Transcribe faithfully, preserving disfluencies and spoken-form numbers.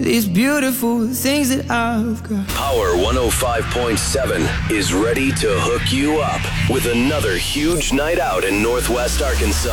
these beautiful things that I've got. Power one oh five point seven is ready to hook you up with another huge night out in Northwest Arkansas.